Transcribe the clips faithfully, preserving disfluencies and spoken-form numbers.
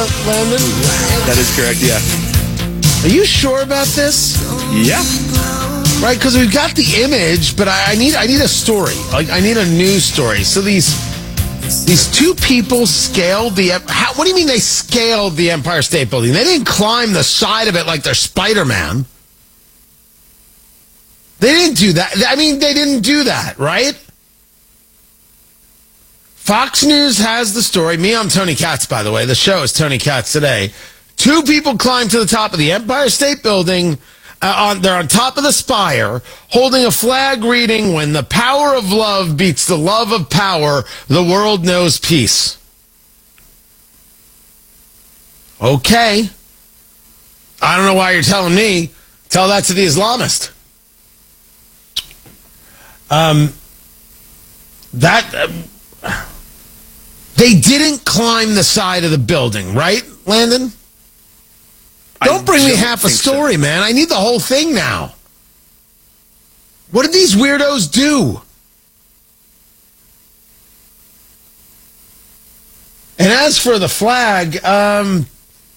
Landon? That is correct, yeah. Are you sure about this? Yeah. Right, because we've got the image, but I, I need I need a story. Like I need a news story. So these these two people scaled the. How, what do you mean they scaled the Empire State Building? They didn't climb the side of it like they're Spider-Man. They didn't do that. I mean, they didn't do that, right? Fox News has the story. Me, I'm Tony Katz, by the way. The show is Tony Katz Today. Two people climbed to the top of the Empire State Building. Uh, on, they're on top of the spire, holding a flag reading, "When the power of love beats the love of power, the world knows peace." Okay. I don't know why you're telling me. Tell that to the Islamist. Um, that... Uh, they didn't climb the side of the building, right, Landon? Don't bring me half a story, so. man. I need the whole thing now. What did these weirdos do? And as for the flag, um,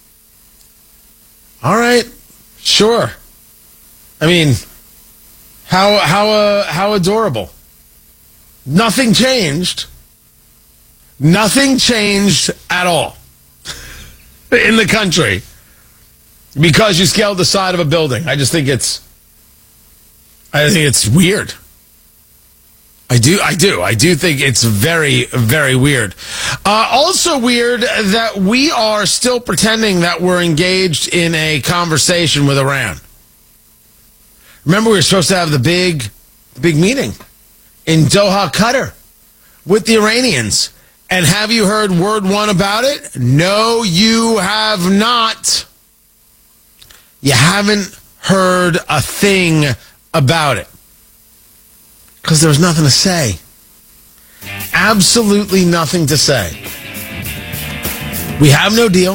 all right, sure. I mean, how how uh, how adorable. Nothing changed. Nothing changed at all in the country. Because you scaled the side of a building. I just think it's I think it's weird. I do, I do. I do think it's very, very weird. Uh, also weird that we are still pretending that we're engaged in a conversation with Iran. Remember, we were supposed to have the big, big meeting in Doha, Qatar, with the Iranians. And have you heard word one about it? No, you have not. You haven't heard a thing about it. Because there was nothing to say. Absolutely nothing to say. We have no deal.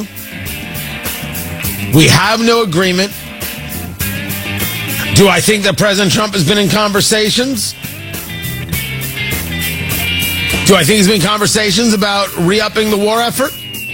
We have no agreement. Do I think that President Trump has been in conversations? Do I think he's been in conversations about re-upping the war effort?